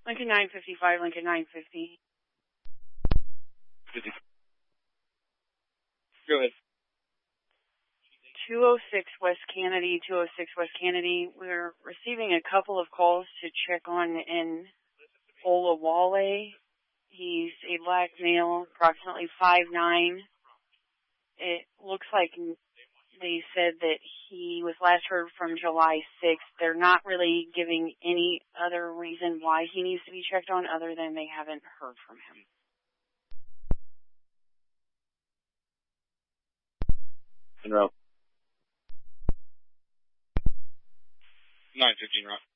Lincoln 955, Lincoln 950. 50. Go ahead. 206 West Kennedy, 206 West Kennedy. We're receiving a couple of calls to check on an Olawale. He's a black male, approximately 5'9". It looks like they said that he was last heard from July 6th. They're not really giving any other reason why he needs to be checked on other than they haven't heard from him. Monroe. 915, Rock.